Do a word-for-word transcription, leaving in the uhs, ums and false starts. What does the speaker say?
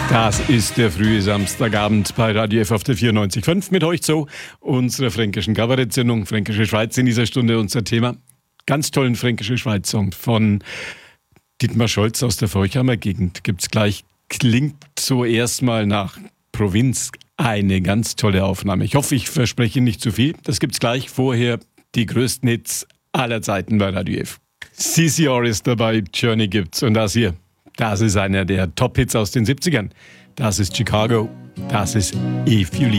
Das ist der frühe Samstagabend bei Radio F auf der vierundneunzig Komma fünf mit euch so unserer fränkischen Kabarettsendung Fränkische Schweiz in dieser Stunde unser Thema. Ganz tollen Fränkische Schweiz-Song von Dietmar Scholz aus der Forchheimer Gegend. Gibt's gleich, klingt so erstmal nach Provinz. Eine ganz tolle Aufnahme. Ich hoffe, ich verspreche nicht zu viel. Das gibt's gleich. Vorher die größten Hits aller Zeiten bei Radio F. C C R ist dabei, Journey gibt's und das hier. Das ist einer der Top-Hits aus den siebzigern. Das ist Chicago. Das ist If You Leave.